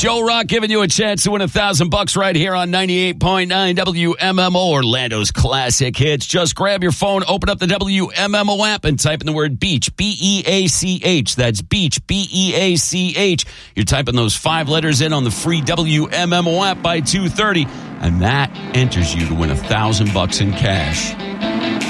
Joe Rock giving you a chance to win $1,000 right here on 98.9 WMMO, Orlando's classic hits. Just grab your phone, open up the WMMO app, and type in the word beach, B-E-A-C-H. That's beach, B-E-A-C-H. You're typing those 5 letters in on the free WMMO app by 2:30, and that enters you to win $1,000 in cash.